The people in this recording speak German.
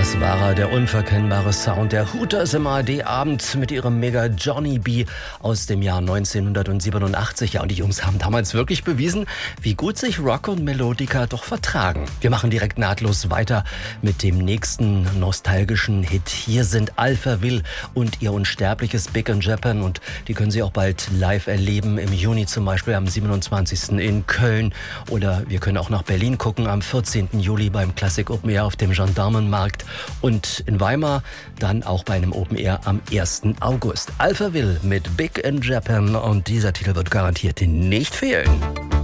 Das war er, der unverkennbare Sound der Hooters im ARD-Abend mit ihrem Mega Johnny B aus dem Jahr 1987. Ja, und die Jungs haben damals wirklich bewiesen, wie gut sich Rock und Melodica doch vertragen. Wir machen direkt nahtlos weiter mit dem nächsten nostalgischen Hit. Hier sind Alphaville und ihr unsterbliches Big in Japan, und die können Sie auch bald live erleben, im Juni zum Beispiel am 27. in Köln, oder wir können auch nach Berlin gucken am 14. Juli beim Classic Open Air auf dem Gendarmenmarkt und in Weimar dann auch bei einem Open Air am 1. August. Alphaville mit Big in Japan, und dieser Titel wird garantiert nicht fehlen.